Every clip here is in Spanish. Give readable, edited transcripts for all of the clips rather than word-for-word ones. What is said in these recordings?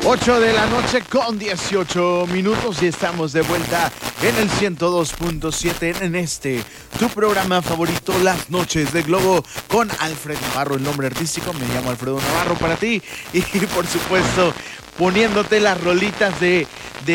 8 de la noche con 18 minutos y estamos de vuelta en el 102.7 en este, tu programa favorito, Las Noches de Globo, con Alfred Navarro, el nombre artístico, me llamo Alfredo Navarro para ti, y por supuesto poniéndote las rolitas de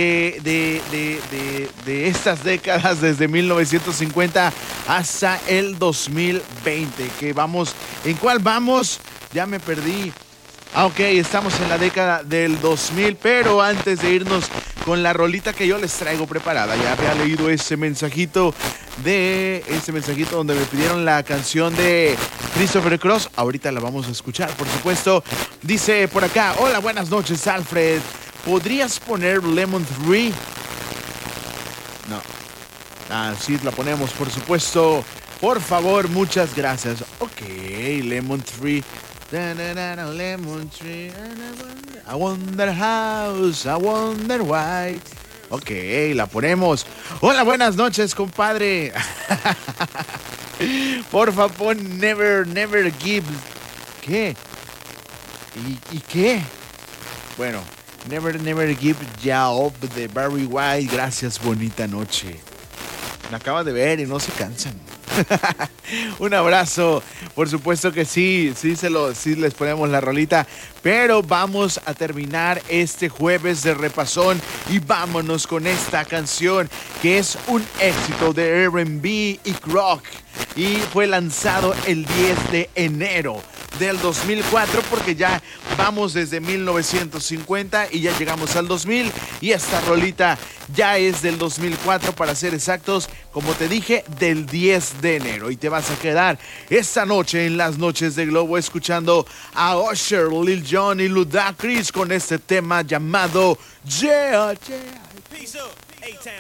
estas décadas, desde 1950 hasta el 2020, que vamos, ¿en cuál vamos? Ya me perdí. Ok, estamos en la década del 2000, pero antes de irnos con la rolita que yo les traigo preparada, ya había leído ese mensajito donde me pidieron la canción de Christopher Cross. Ahorita la vamos a escuchar, por supuesto. Dice por acá: hola, buenas noches, Alfred. ¿Podrías poner Lemon Tree? No. Ah, sí, la ponemos, por supuesto. Por favor, muchas gracias. Ok, Lemon Tree. Lemon tree, I wonder house, I wonder why. Ok, la ponemos. Hola, buenas noches, compadre. Por favor, never give. ¿Qué? ¿Y qué? Bueno, never give ya up de Barry White. Gracias, bonita noche. Me acaba de ver y no se cansan. Un abrazo, por supuesto que sí les ponemos la rolita, pero vamos a terminar este jueves de repasón y vámonos con esta canción que es un éxito de R&B y rock y fue lanzado el 10 de enero del 2004, porque ya vamos desde 1950 y ya llegamos al 2000 y esta rolita ya es del 2004, para ser exactos, como te dije, del 10 de enero. Y te vas a quedar esta noche en Las Noches de Globo escuchando a Usher, Lil Jon y Ludacris con este tema llamado Yeah, Yeah. Peace up, A-Town.